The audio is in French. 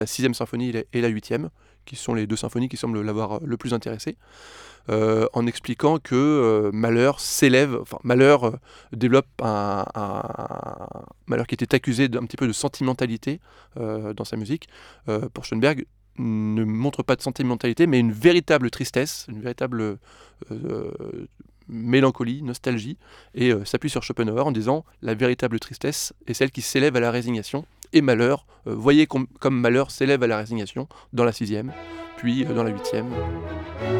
la 6e symphonie et la 8e, qui sont les 2 symphonies qui semblent l'avoir le plus intéressé, en expliquant que Mahler développe un Mahler qui était accusé d'un petit peu de sentimentalité dans sa musique. Pour Schoenberg, ne montre pas de sentimentalité, mais une véritable tristesse, une véritable euh, mélancolie, nostalgie, et s'appuie sur Schopenhauer en disant la véritable tristesse est celle qui s'élève à la résignation. Et Mahler, voyez comme Mahler s'élève à la résignation dans la 6e, puis dans la 8e.